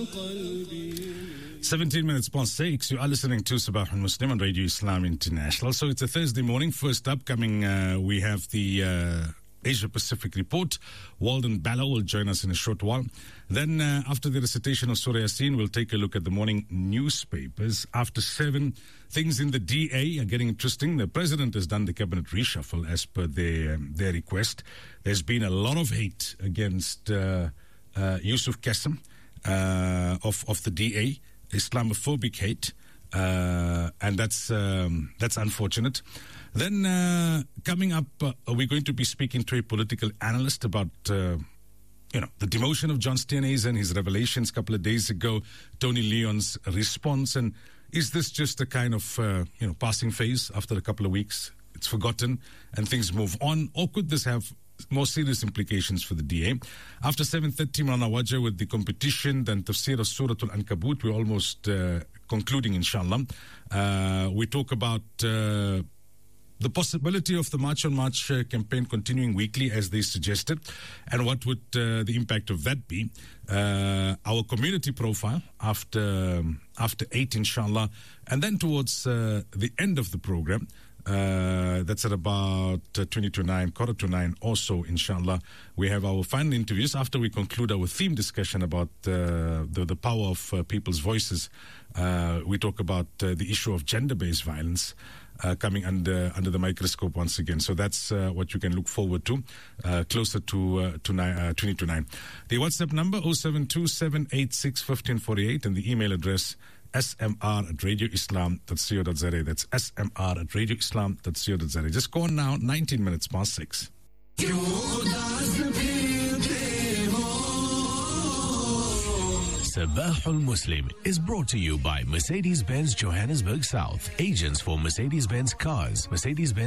17 minutes past 6. You are listening to Sabah al-Muslim on Radio Islam International. So it's a Thursday morning. First up, we have the Asia Pacific Report. Walden Ballo will join us in a short while. Then after the recitation of Surah Yasin, we'll take a look at the morning newspapers. After 7, things in the DA are getting interesting. The President has done the cabinet reshuffle as per their request. There's been a lot of hate against Yusuf Qasim of the DA, Islamophobic hate, and that's unfortunate. Then coming up, we're going to be speaking to a political analyst about the demotion of John Steenhuisen, his revelations a couple of days ago, Tony Leon's response, and is this just a kind of passing phase after a couple of weeks? It's forgotten and things move on, or could this have more serious implications for the DA? After 7:30, Maulana Wajah with the competition, then Tafsir of Surah Al-Ankabut. We're almost concluding, inshallah. We talk about the possibility of the March on March campaign continuing weekly as they suggested, and what would the impact of that be. Our community profile after 8, inshallah, and then towards the end of the program, that's at about 20 to 9, quarter to 9 also, inshallah. We have our final interviews after we conclude our theme discussion about the power of people's voices. We talk about the issue of gender-based violence coming under the microscope once again. So that's what you can look forward to closer to 20 to 9. The WhatsApp number 072-786-1548 and the email address smr@radioislam.co.za. That's smr@radioislam.co.za. Just go on now, 19 minutes past 6. Sabah al-Muslim is brought to you by Mercedes-Benz Johannesburg South, agents for Mercedes-Benz cars, Mercedes-Benz